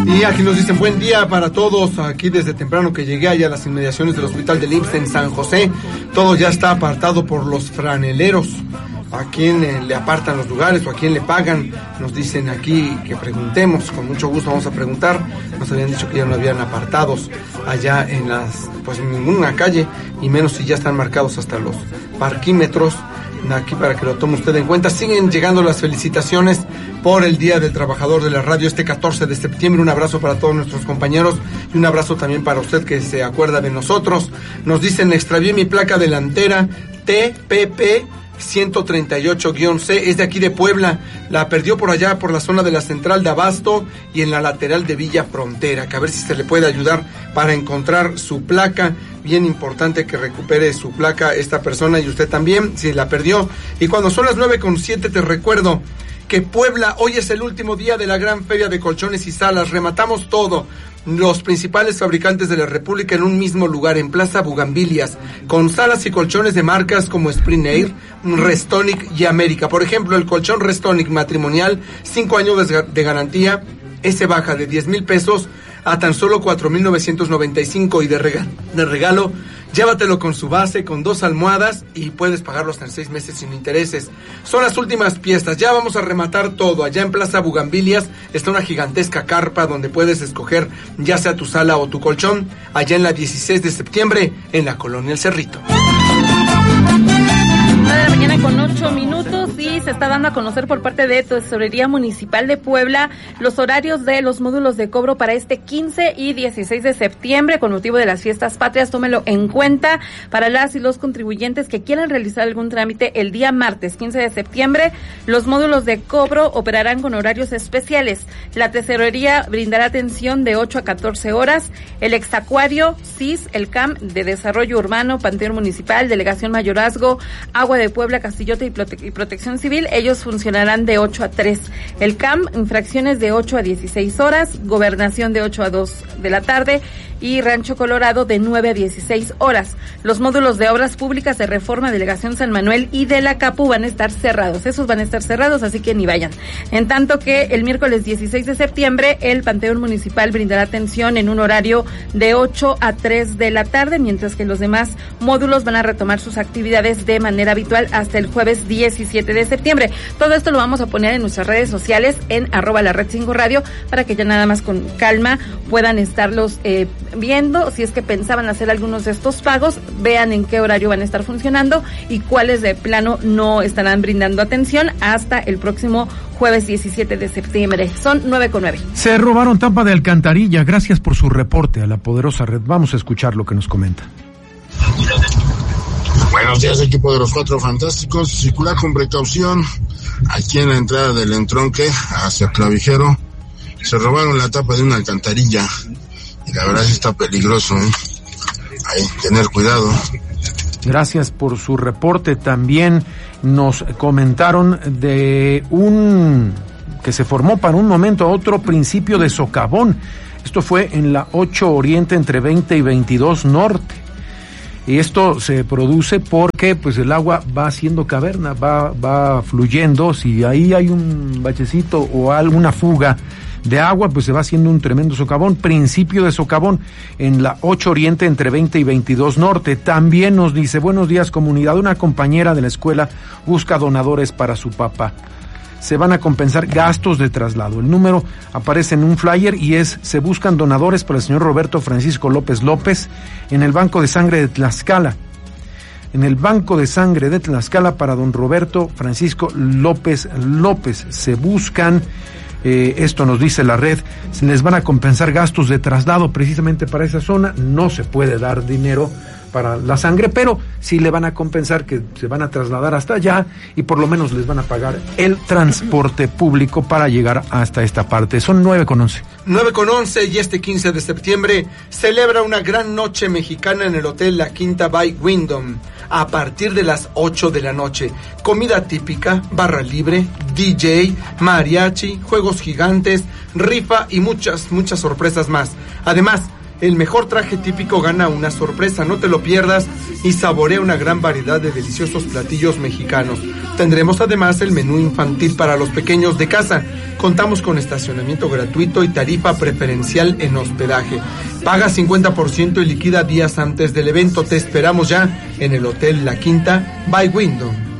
Y aquí nos dicen buen día para todos, aquí desde temprano que llegué allá a las inmediaciones del hospital del IMSS en San José, todo ya está apartado por los franeleros. ¿A quién le apartan los lugares o a quién le pagan? Nos dicen aquí que preguntemos, con mucho gusto vamos a preguntar. Nos habían dicho que ya no habían apartados allá en en ninguna calle, y menos si ya están marcados hasta los parquímetros. Aquí para que lo tome usted en cuenta. Siguen llegando las felicitaciones por el Día del Trabajador de la Radio este 14 de septiembre. Un abrazo para todos nuestros compañeros y un abrazo también para usted que se acuerda de nosotros. Nos dicen, extravié mi placa delantera TPP 138-C, es de aquí de Puebla, la perdió por allá por la zona de la central de Abasto y en la lateral de Villa Frontera, que a ver si se le puede ayudar para encontrar su placa. Bien importante que recupere su placa esta persona y usted también, si la perdió. Y cuando son las 9:07 te recuerdo que Puebla, hoy es el último día de la gran feria de colchones y salas, rematamos todo. Los principales fabricantes de la República en un mismo lugar, en Plaza Bugambilias, con salas y colchones de marcas como Spring Air, Restonic y América. Por ejemplo, el colchón Restonic matrimonial, 5 años de garantía, ese baja de 10,000 pesos a tan solo 4,995, y de regalo, llévatelo con su base, con 2 almohadas, y puedes pagarlo hasta en 6 meses sin intereses. Son las últimas piezas, ya vamos a rematar todo. Allá en Plaza Bugambilias está una gigantesca carpa donde puedes escoger ya sea tu sala o tu colchón, allá en la 16 de septiembre, en la colonia El Cerrito. 9 de la mañana con 8 minutos, y se está dando a conocer por parte de Tesorería Municipal de Puebla los horarios de los módulos de cobro para este 15 y 16 de septiembre con motivo de las fiestas patrias. Tómelo en cuenta para las y los contribuyentes que quieran realizar algún trámite el día martes 15 de septiembre. Los módulos de cobro operarán con horarios especiales. La Tesorería brindará atención de 8 a 14 horas. El Exacuario, CIS, el CAM de Desarrollo Urbano, Panteón Municipal, Delegación Mayorazgo, Agua de Puebla, Castillote y Protección Civil, ellos funcionarán de 8 a 3. El CAM, infracciones de 8 a 16 horas, Gobernación de 8 a 2 de la tarde y Rancho Colorado de 9 a 16 horas. Los módulos de Obras Públicas de Reforma, Delegación San Manuel y de la Capu van a estar cerrados. Esos van a estar cerrados, así que ni vayan. En tanto que el miércoles 16 de septiembre, el Panteón Municipal brindará atención en un horario de 8 a 3 de la tarde, mientras que los demás módulos van a retomar sus actividades de manera habitual hasta el jueves 17 de septiembre. Todo esto lo vamos a poner en nuestras redes sociales en @lared5radio para que ya nada más con calma puedan estarlos viendo. Si es que pensaban hacer algunos de estos pagos, vean en qué horario van a estar funcionando y cuáles de plano no estarán brindando atención hasta el próximo jueves 17 de septiembre. Son 9:09. Se robaron tapa de alcantarilla. Gracias por su reporte a la poderosa red. Vamos a escuchar lo que nos comenta. Buenos días, equipo de los Cuatro Fantásticos. Circular con precaución aquí en la entrada del entronque hacia Clavijero. Se robaron la tapa de una alcantarilla y la verdad sí está peligroso, Hay que tener cuidado. Gracias por su reporte. También nos comentaron de que se formó para un momento a otro principio de socavón. Esto fue en la 8 Oriente entre 20 y 22 Norte. Y esto se produce porque pues el agua va haciendo caverna, va fluyendo. Si ahí hay un bachecito o alguna fuga de agua, pues se va haciendo un tremendo socavón. Principio de socavón en la 8 Oriente entre 20 y 22 Norte. También nos dice, buenos días comunidad, una compañera de la escuela busca donadores para su papá. Se van a compensar gastos de traslado. El número aparece en un flyer y se buscan donadores para el señor Roberto Francisco López López en el Banco de Sangre de Tlaxcala. En el Banco de Sangre de Tlaxcala para don Roberto Francisco López López. Se buscan, esto nos dice la red, se les van a compensar gastos de traslado precisamente para esa zona. No se puede dar dinero para la sangre, pero sí le van a compensar que se van a trasladar hasta allá y por lo menos les van a pagar el transporte público para llegar hasta esta parte. Son 9:11. 9:11 y este 15 de septiembre celebra una gran noche mexicana en el Hotel La Quinta by Wyndham a partir de las 8 de la noche. Comida típica, barra libre, DJ, mariachi, juegos gigantes, rifa y muchas sorpresas más. Además, El mejor traje típico gana una sorpresa, no te lo pierdas y saborea una gran variedad de deliciosos platillos mexicanos. Tendremos además el menú infantil para los pequeños de casa. Contamos con estacionamiento gratuito y tarifa preferencial en hospedaje. Paga 50% y liquida días antes del evento. Te esperamos ya en el Hotel La Quinta by Wyndham.